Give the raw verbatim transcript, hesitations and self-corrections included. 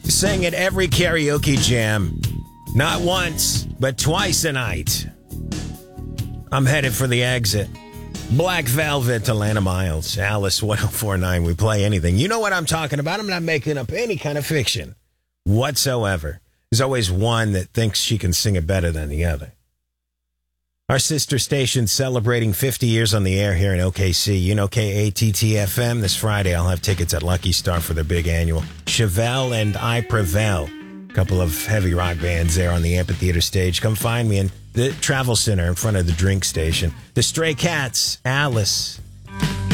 Sang at every karaoke jam. Not once, but twice a night. I'm headed for the exit. Black Velvet to Lana Miles. Alice one oh four point nine. We play anything. You know what I'm talking about. I'm not making up any kind of fiction whatsoever. There's always one that thinks she can sing it better than the other. Our sister station celebrating fifty years on the air here in O K C. You know K A T T F M. This Friday, I'll have tickets at Lucky Star for their big annual. Chevelle and I Prevail. A couple of heavy rock bands there on the amphitheater stage. Come find me in the Travel Center in front of the drink station. The Stray Cats, Alice,